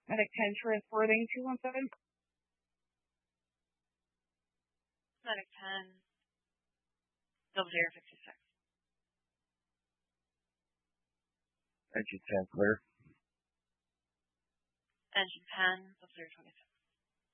Medic 10 transporting 217. Medic 10, 0056. Engine 10 clear. Engine 10, 0027.